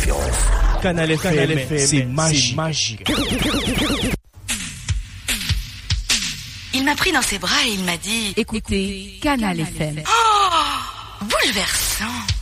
différence. Canal FM, c'est magique. Il m'a pris dans ses bras et il m'a dit: écoutez Canal FM. Oh, bouleversant.